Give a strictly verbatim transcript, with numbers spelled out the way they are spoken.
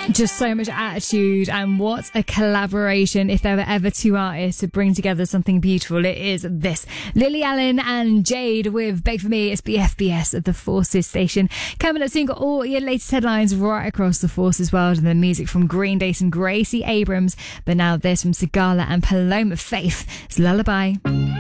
Just so much attitude, and what a collaboration. If there were ever two artists to bring together something beautiful, it is this. Lily Allen and Jade with Beg For Me. It's the F B S at the Forces station. Coming up soon, got all your latest headlines right across the Forces world, and the music from Green Day and Gracie Abrams. But now this from Sigala and Paloma Faith. It's Lullaby.